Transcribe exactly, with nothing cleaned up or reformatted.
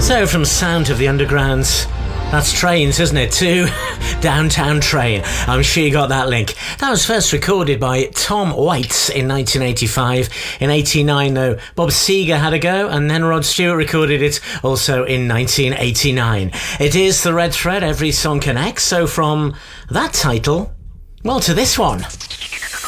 So from Sound of the Underground, that's Trains, isn't it, to Downtown Train. I'm sure you got that link. That was first recorded by Tom Waits in nineteen eighty-five. In eighty-nine, though, Bob Seger had a go, and then Rod Stewart recorded it also in nineteen eighty-nine. It is the red thread, every song connects, so from that title, well, to this one.